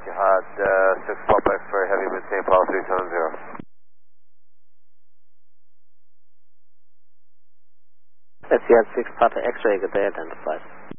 Jihad 6 Papa X-ray heavy maintain power 370. That's Jihad 6 Papa X-ray, good day, identified.